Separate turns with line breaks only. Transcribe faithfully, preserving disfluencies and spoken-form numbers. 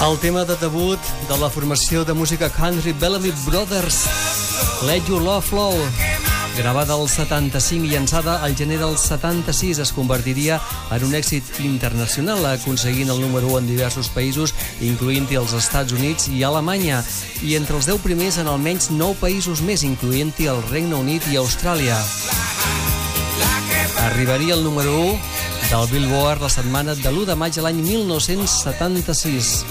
El tema de debut de la formació de música country Bellamy Brothers, Let Your Love Flow, gravada al setanta-cinc i llançada al gener del setanta-sis, es convertiria en un èxit internacional, aconseguint el número u en diversos països, incloent-hi els Estats Units i Alemanya, i entre els deu primers en almenys nou països més, incloent-hi el Regne Unit i Austràlia. Arribaria al número u del Billboard la setmana de l'u de maig de l'any mil nou-cents setanta-sis.